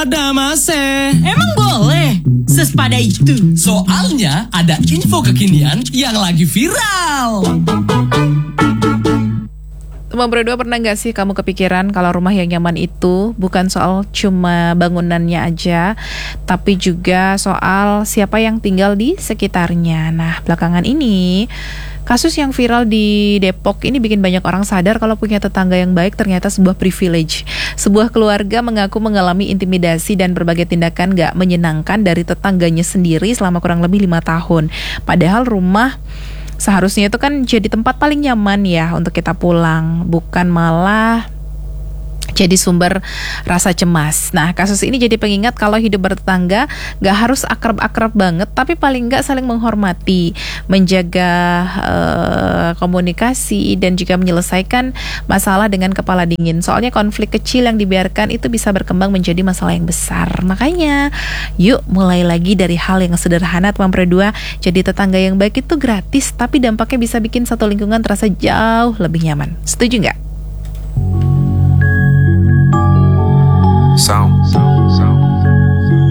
pada mase. Emang boleh? Sesepada itu. Soalnya ada info kekinian yang lagi viral. Teman berdua, pernah gak sih kamu kepikiran kalau rumah yang nyaman itu bukan soal cuma bangunannya aja, tapi juga soal siapa yang tinggal di sekitarnya. Nah, belakangan ini kasus yang viral di Depok ini bikin banyak orang sadar kalau punya tetangga yang baik ternyata sebuah privilege. Sebuah keluarga mengaku mengalami intimidasi dan berbagai tindakan gak menyenangkan dari tetangganya sendiri selama kurang lebih 5 tahun. Padahal rumah seharusnya itu kan jadi tempat paling nyaman ya untuk kita pulang, bukan malah jadi sumber rasa cemas. Nah, kasus ini jadi pengingat kalau hidup bertetangga gak harus akrab-akrab banget, tapi paling gak saling menghormati, menjaga komunikasi, dan juga menyelesaikan masalah dengan kepala dingin. Soalnya konflik kecil yang dibiarkan itu bisa berkembang menjadi masalah yang besar. Makanya, yuk mulai lagi dari hal yang sederhana, teman berdua. Jadi tetangga yang baik itu gratis, tapi dampaknya bisa bikin satu lingkungan terasa jauh lebih nyaman. Setuju gak?